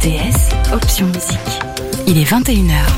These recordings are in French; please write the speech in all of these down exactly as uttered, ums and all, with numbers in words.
T S, option musique. Il est vingt et une heures.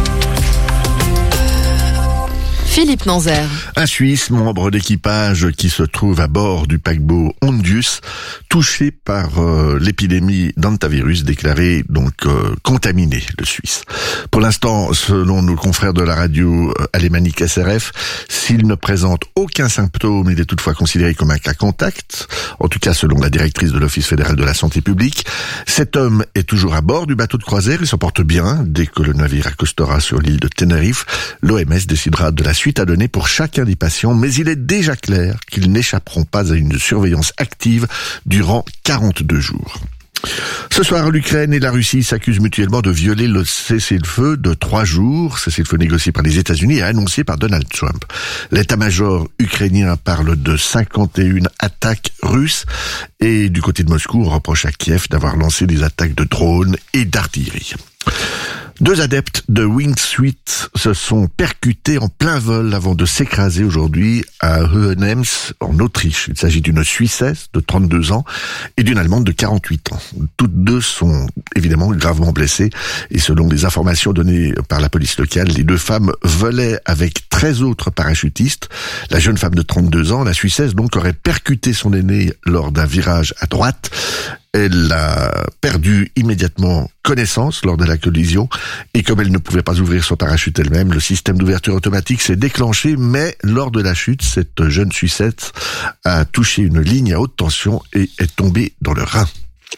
Philippe Nanzer. Un Suisse, membre d'équipage qui se trouve à bord du paquebot Hondius, touché par euh, l'épidémie d'hantavirus, déclaré donc euh, contaminé, le Suisse. Pour l'instant, selon nos confrères de la radio euh, alémanique S R F, s'il ne présente aucun symptôme, il est toutefois considéré comme un cas contact. En tout cas, selon la directrice de l'Office fédéral de la santé publique, cet homme est toujours à bord du bateau de croisière. Il se porte bien. Dès que le navire accostera sur l'île de Tenerife, l'O M S décidera de la suite à donner pour chacun des patients, mais il est déjà clair qu'ils n'échapperont pas à une surveillance active durant quarante-deux jours. Ce soir, l'Ukraine et la Russie s'accusent mutuellement de violer le cessez-le-feu de trois jours, cessez-le-feu négocié par les États-Unis et annoncé par Donald Trump. L'état-major ukrainien parle de cinquante et une attaques russes et du côté de Moscou, on reproche à Kiev d'avoir lancé des attaques de drones et d'artillerie. Deux adeptes de wingsuit se sont percutés en plein vol avant de s'écraser aujourd'hui à Hohenems, en Autriche. Il s'agit d'une Suissesse de trente-deux ans et d'une Allemande de quarante-huit ans. Toutes deux sont évidemment gravement blessées et selon les informations données par la police locale, les deux femmes volaient avec treize autres parachutistes. La jeune femme de trente-deux ans, la Suissesse donc, aurait percuté son aînée lors d'un virage à droite. Elle a perdu immédiatement connaissance lors de la collision et comme elle ne pouvait pas ouvrir son parachute elle-même, le système d'ouverture automatique s'est déclenché, mais lors de la chute, cette jeune Suissesse a touché une ligne à haute tension et est tombée dans le Rhin.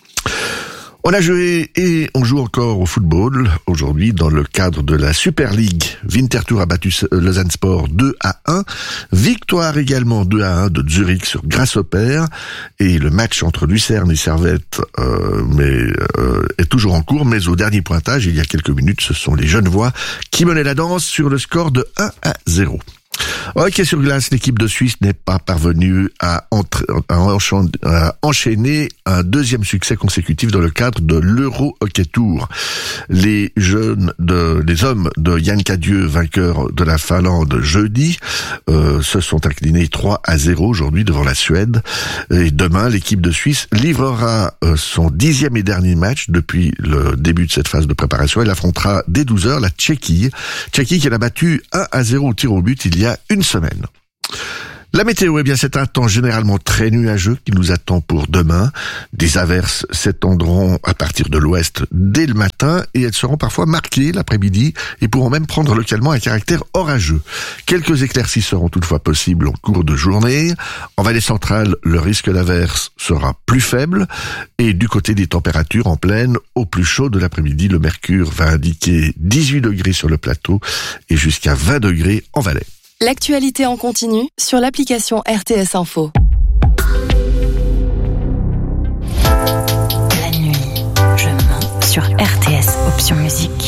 On a joué et on joue encore au football aujourd'hui dans le cadre de la Super League. Winterthur a battu Lausanne Sport deux à un. Victoire également deux à un de Zurich sur Grasshopper. Et le match entre Lucerne et Servette euh, mais, euh, est toujours en cours. Mais au dernier pointage, il y a quelques minutes, ce sont les Genevois qui menaient la danse sur le score de un à zéro. Hockey sur glace, l'équipe de Suisse n'est pas parvenue à, entre, à enchaîner un deuxième succès consécutif dans le cadre de l'Euro Hockey Tour. Les jeunes de, les hommes de Yann Cadieux, vainqueurs de la Finlande jeudi, euh, se sont inclinés trois à zéro aujourd'hui devant la Suède. Et demain, l'équipe de Suisse livrera euh, son dixième et dernier match depuis le début de cette phase de préparation. Elle affrontera dès douze heures la Tchéquie. Tchéquie qui a battu un à zéro au tir au but il y a une semaine. La météo, eh bien, c'est un temps généralement très nuageux qui nous attend pour demain. Des averses s'étendront à partir de l'ouest dès le matin et elles seront parfois marquées l'après-midi et pourront même prendre localement un caractère orageux. Quelques éclaircies seront toutefois possibles en cours de journée. En vallée centrale, le risque d'averse sera plus faible et du côté des températures en plaine, au plus chaud de l'après-midi, le mercure va indiquer dix-huit degrés sur le plateau et jusqu'à vingt degrés en Valais. L'actualité en continu sur l'application R T S Info. La nuit, je mens sur R T S Option Musique.